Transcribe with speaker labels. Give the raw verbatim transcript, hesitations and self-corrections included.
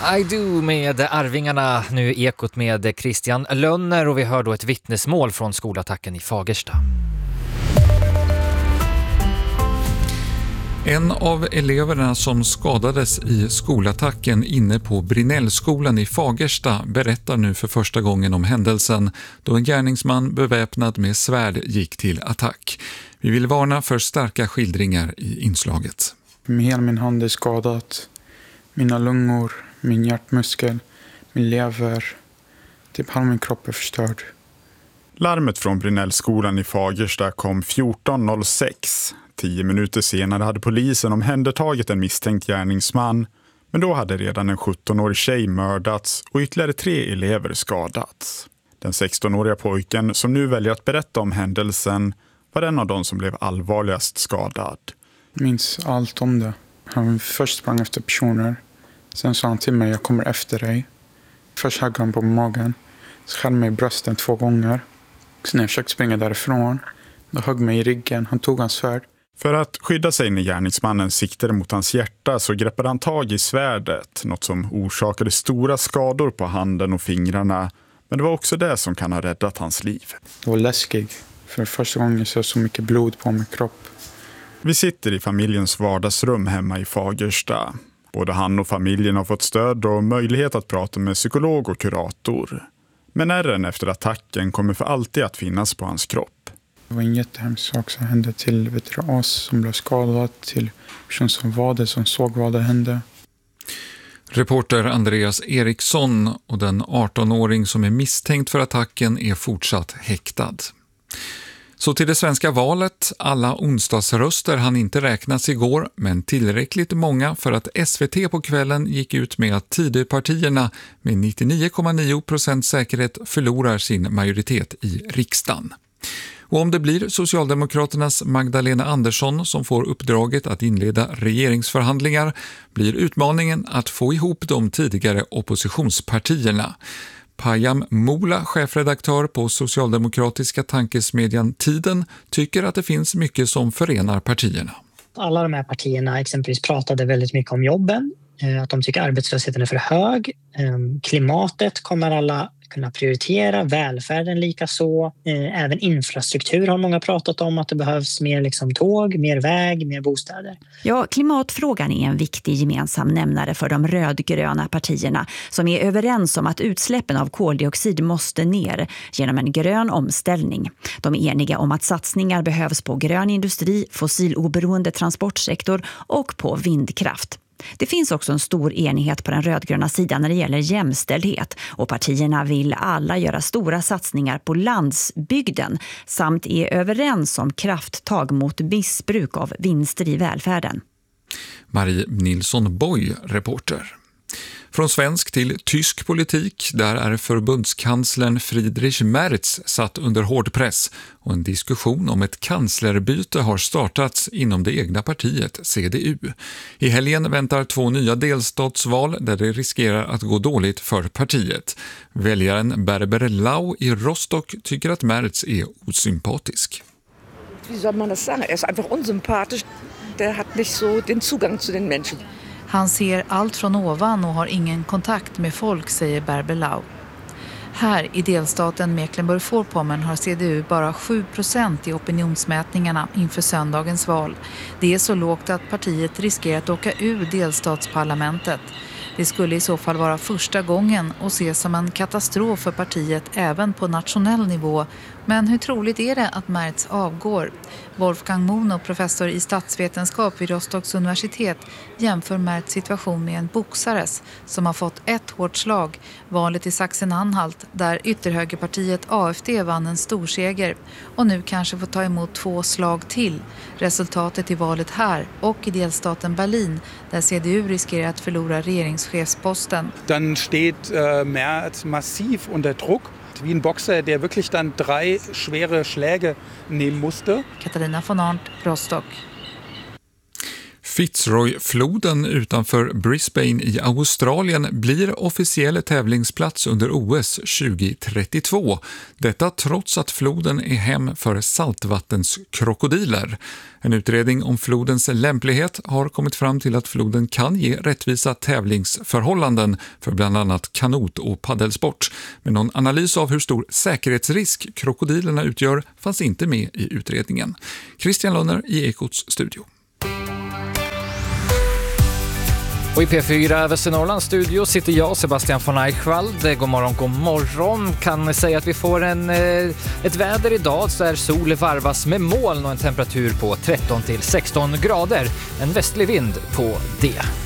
Speaker 1: I do med Arvingarna, nu Ekot med Christian Lönner, och vi hör då ett vittnesmål från skolattacken i Fagersta.
Speaker 2: En av eleverna som skadades i skolattacken inne på Brinnellskolan i Fagersta berättar nu för första gången om händelsen då en gärningsman beväpnad med svärd gick till attack. Vi vill varna för starka skildringar i inslaget.
Speaker 3: Hela min hand är skadat, mina lungor, min hjärtmuskel, min lever, typ halva min kropp är förstörd.
Speaker 4: Larmet från Brinnellskolan i Fagersta kom fjorton noll sex. Tio minuter senare hade polisen omhändertagit en misstänkt gärningsman, men då hade redan en sjuttonårig tjej mördats och ytterligare tre elever skadats. Den sextonåriga pojken som nu väljer att berätta om händelsen var en av de som blev allvarligast skadad.
Speaker 3: Jag minns allt om det. Han först sprang efter personer. Sen sa han till mig, jag kommer efter dig. Först högg han på magen. Så skär mig i brösten två gånger. Sen när jag försökte springa därifrån, då högg mig i ryggen. Han tog hans svärd.
Speaker 4: För att skydda sig när gärningsmannen siktade mot hans hjärta så greppade han tag i svärdet. Något som orsakade stora skador på handen och fingrarna. Men det var också det som kan ha räddat hans liv.
Speaker 3: Det var läskigt. För första gången så så mycket blod på min kropp.
Speaker 4: Vi sitter i familjens vardagsrum hemma i Fagersta. Både han och familjen har fått stöd och möjlighet att prata med psykolog och kurator. Men ärren efter attacken kommer för alltid att finnas på hans kropp.
Speaker 3: Det var en jättehemsk sak som hände till vet du, oss som blev skadad, till personer som var det, som såg vad det hände.
Speaker 2: Reporter Andreas Eriksson, och den arton-åring som är misstänkt för attacken är fortsatt häktad. Så till det svenska valet. Alla onsdagsröster hann inte räknas igår, men tillräckligt många för att S V T på kvällen gick ut med att Tidöpartierna med nittionio komma nio procent säkerhet förlorar sin majoritet i riksdagen. Och om det blir Socialdemokraternas Magdalena Andersson som får uppdraget att inleda regeringsförhandlingar blir utmaningen att få ihop de tidigare oppositionspartierna. Payam Mola, chefredaktör på socialdemokratiska tankesmedjan Tiden, tycker att det finns mycket som förenar partierna.
Speaker 5: Alla de här partierna exempelvis pratade väldigt mycket om jobben, att de tycker arbetslösheten är för hög. Klimatet kommer alla kunna prioritera, välfärden lika så. Även infrastruktur har många pratat om, att det behövs mer liksom tåg, mer väg, mer bostäder.
Speaker 6: Ja, klimatfrågan är en viktig gemensam nämnare för de rödgröna partierna som är överens om att utsläppen av koldioxid måste ner genom en grön omställning. De är eniga om att satsningar behövs på grön industri, fossiloberoende transportsektor och på vindkraft. Det finns också en stor enighet på den rödgröna sidan när det gäller jämställdhet, och partierna vill alla göra stora satsningar på landsbygden samt är överens om krafttag mot missbruk av vinster i välfärden.
Speaker 2: Marie Nilsson Boy, reporter. Från svensk till tysk politik, där är förbundskanslern Friedrich Merz satt under hård press, och en diskussion om ett kanslerbyte har startats inom det egna partiet C D U. I helgen väntar två nya delstatsval där det riskerar att gå dåligt för partiet. Väljaren Berber Lau i Rostock tycker att Merz är osympatisk.
Speaker 7: Wie soll man das sagen? Er ist einfach unsympathisch. Der hat nicht so den Zugang zu den Menschen.
Speaker 8: Han ser allt från ovan och har ingen kontakt med folk, säger Berber Lau. Här i delstaten Mecklenburg-Vorpommern har C D U bara sju procent i opinionsmätningarna inför söndagens val. Det är så lågt att partiet riskerar att åka ur delstatsparlamentet. Det skulle i så fall vara första gången och ses som en katastrof för partiet även på nationell nivå. Men hur troligt är det att Merz avgår? Wolfgang Mono, professor i statsvetenskap vid Rostocks universitet, jämför Merz situation med en boxares som har fått ett hårt slag, valet i Sachsen-Anhalt, där ytterhögerpartiet A F D vann en storseger och nu kanske får ta emot två slag till. Resultatet i valet här och i delstaten Berlin, där C D U riskerar att förlora regeringschefsposten.
Speaker 9: Dann steht äh, Merz massiv under Druck. Wie en boxer, der wirklich dann drei schwere Schläge nehmen musste.
Speaker 8: Katarina von Arndt, Rostock.
Speaker 2: Fitzroy-floden utanför Brisbane i Australien blir officiell tävlingsplats under O S tjugohundratrettiotvå. Detta trots att floden är hem för saltvattenskkrokodiler. En utredning om flodens lämplighet har kommit fram till att floden kan ge rättvisa tävlingsförhållanden för bland annat kanot- och paddelsport. Men någon analys av hur stor säkerhetsrisk krokodilerna utgör fanns inte med i utredningen. Christian Lönner i Ekots studio.
Speaker 1: Och i P fyra Västernorrlands studio sitter jag, Sebastian von Eichwald. God morgon, god morgon. Kan säga att vi får en, ett väder idag där sol varvas med moln och en temperatur på tretton till sexton grader. En västlig vind på det.